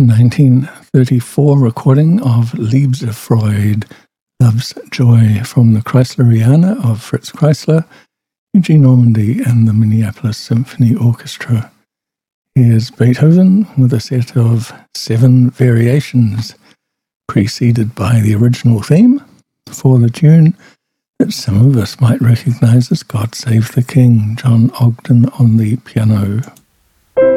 1934 recording of Liebste Freude, Love's Joy, from the Chrysleriana of Fritz Kreisler, Eugene Ormandy and the Minneapolis Symphony Orchestra. Here's Beethoven with a set of 7 variations, preceded by the original theme for the tune that some of us might recognize as God Save the King, John Ogden on the piano.